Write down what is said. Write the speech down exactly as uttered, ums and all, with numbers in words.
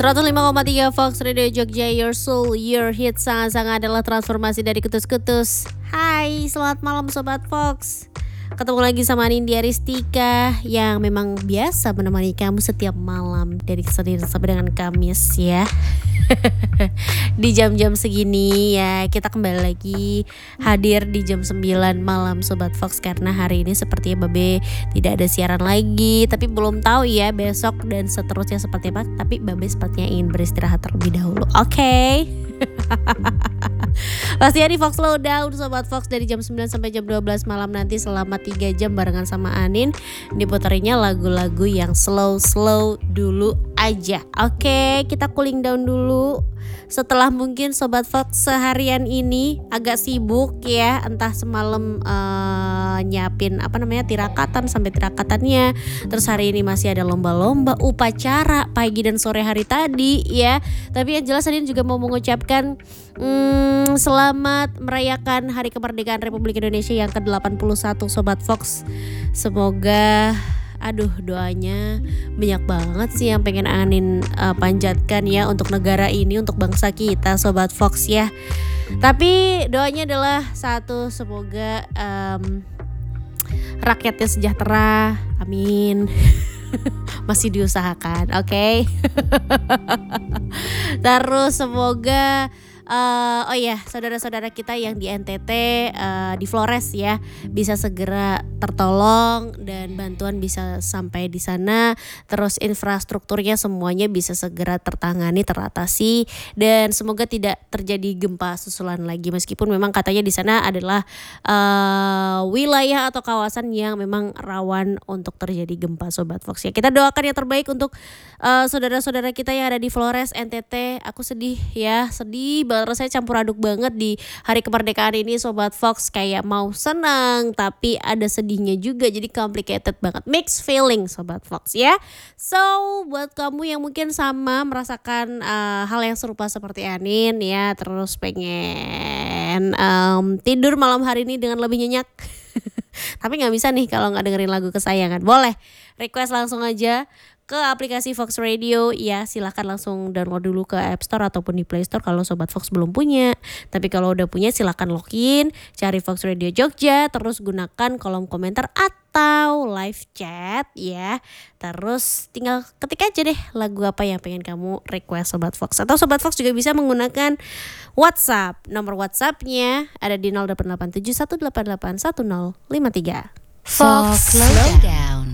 seratus lima koma tiga Fox Radio Jogja, your soul, your hit. Sangat-sangat adalah transformasi dari kutus-kutus. Hai, selamat malam Sobat Fox. Ketemu lagi sama Nindya Ristika yang memang biasa menemani kamu setiap malam dari Senin sampai dengan Kamis ya. Di jam-jam segini ya kita kembali lagi hadir di jam sembilan malam Sobat Fox, karena hari ini sepertinya Babe tidak ada siaran lagi. Tapi belum tahu ya besok dan seterusnya seperti apa. Tapi Babe sepertinya ingin beristirahat terlebih dahulu. Oke okay? Pastinya di Fox Lowdown Sobat Fox dari jam sembilan sampai jam dua belas malam nanti selama tiga jam barengan sama Anin. Diputarinya lagu-lagu yang slow-slow dulu aja. Oke, okay, kita cooling down dulu. Setelah mungkin Sobat Fox seharian ini agak sibuk ya, entah semalam uh, nyiapin apa namanya tirakatan sampai tirakatannya. Terus hari ini masih ada lomba-lomba upacara pagi dan sore hari tadi ya. Tapi yang jelas Anin juga mau mengucapkan hmm, selamat merayakan Hari Kemerdekaan Republik Indonesia yang ke delapan puluh satu Sobat Fox. Semoga aduh doanya banyak banget sih yang pengen Anin uh, panjatkan ya untuk negara ini, untuk bangsa kita Sobat Fox ya. Tapi doanya adalah satu, semoga um, rakyatnya sejahtera, amin. Masih diusahakan, oke okay? Terus semoga Uh, oh ya, saudara-saudara kita yang di N T T, uh, di Flores ya, bisa segera tertolong dan bantuan bisa sampai di sana. Terus infrastrukturnya semuanya bisa segera tertangani, teratasi, dan semoga tidak terjadi gempa susulan lagi. Meskipun memang katanya di sana adalah uh, wilayah atau kawasan yang memang rawan untuk terjadi gempa Sobat Fox ya. Kita doakan yang terbaik untuk uh, saudara-saudara kita yang ada di Flores, N T T. Aku sedih ya, sedih banget. Rasanya campur aduk banget di Hari Kemerdekaan ini Sobat Fox. Kayak mau senang tapi ada sedihnya juga, jadi complicated banget, mixed feeling Sobat Fox ya. So buat kamu yang mungkin sama merasakan uh, hal yang serupa seperti Anin ya, terus pengen um, tidur malam hari ini dengan lebih nyenyak tapi gak bisa nih kalau gak dengerin lagu kesayangan, boleh request langsung aja ke aplikasi Fox Radio ya. Silahkan langsung download dulu ke App Store ataupun di Play Store kalau Sobat Fox belum punya. Tapi kalau udah punya silahkan login, cari Fox Radio Jogja, terus gunakan kolom komentar atau live chat ya. Terus tinggal ketik aja deh lagu apa yang pengen kamu request Sobat Fox. Atau Sobat Fox juga bisa menggunakan WhatsApp. Nomor WhatsAppnya ada di nol delapan delapan tujuh satu delapan delapan satu nol lima tiga. Fox Lowdown.